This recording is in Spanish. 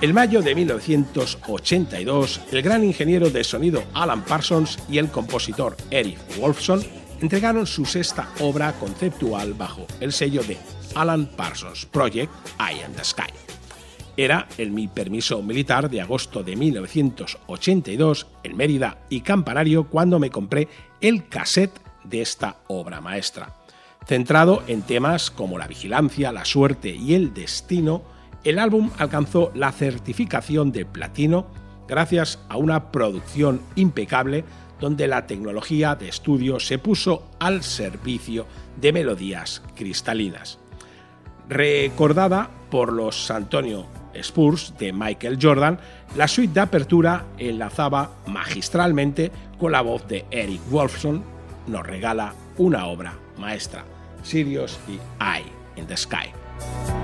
En mayo de 1982, el gran ingeniero de sonido Alan Parsons y el compositor Eric Woolfson entregaron su sexta obra conceptual bajo el sello de Alan Parsons Project Eye in the Sky. Era el mi permiso militar de agosto de 1982 en Mérida y Campanario cuando me compré el cassette de esta obra maestra. Centrado en temas como la vigilancia, la suerte y el destino, el álbum alcanzó la certificación de platino gracias a una producción impecable donde la tecnología de estudio se puso al servicio de melodías cristalinas. Recordada por los San Antonio Spurs de Michael Jordan, la suite de apertura enlazaba magistralmente con la voz de Eric Woolfson, nos regala una obra maestra, Sirius y Eye in the Sky.